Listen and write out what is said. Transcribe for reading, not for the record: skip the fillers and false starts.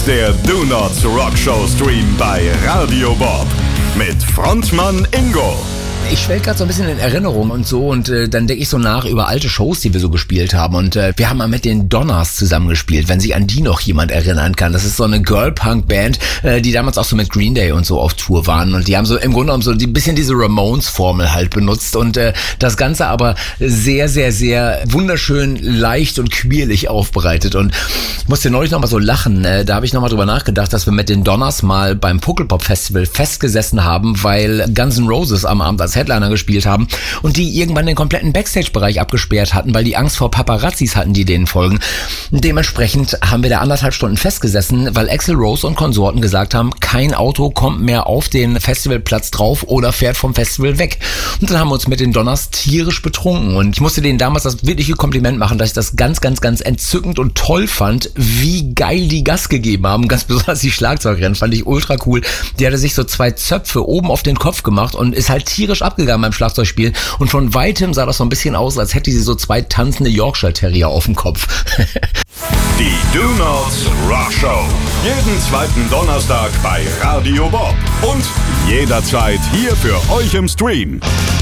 ist der Do Nots Rock Show Stream bei Radio Bob mit Frontmann Ingo. Ich schwelg gerade so ein bisschen in Erinnerung und so und dann denke ich so nach über alte Shows, die wir so gespielt haben und wir haben mal mit den Donners zusammengespielt, wenn sich an die noch jemand erinnern kann. Das ist so eine Girl-Punk-Band, die damals auch so mit Green Day und so auf Tour waren und die haben so im Grunde genommen so ein bisschen diese Ramones-Formel halt benutzt und das Ganze aber sehr, sehr, sehr wunderschön leicht und quirlig aufbereitet und ich musste neulich nochmal so lachen, da habe ich nochmal drüber nachgedacht, dass wir mit den Donners mal beim Pukkelpop-Festival festgesessen haben, weil Guns N' Roses am Abend als Headliner gespielt haben und die irgendwann den kompletten Backstage-Bereich abgesperrt hatten, weil die Angst vor Paparazzis hatten, die denen folgen. Dementsprechend haben wir da 1,5 Stunden festgesessen, weil Axl Rose und Konsorten gesagt haben, kein Auto kommt mehr auf den Festivalplatz drauf oder fährt vom Festival weg. Und dann haben wir uns mit den Donners tierisch betrunken und ich musste denen damals das wirkliche Kompliment machen, dass ich das ganz, ganz, ganz entzückend und toll fand, wie geil die Gas gegeben haben. Ganz besonders die Schlagzeugerin fand ich ultra cool. Die hatte sich so 2 Zöpfe oben auf den Kopf gemacht und ist halt tierisch abgegangen beim Schlagzeugspiel und von weitem sah das so ein bisschen aus, als hätte sie so 2 tanzende Yorkshire Terrier auf dem Kopf. Die Do Nots Rock Show. Jeden zweiten Donnerstag bei Radio Bob und jederzeit hier für euch im Stream.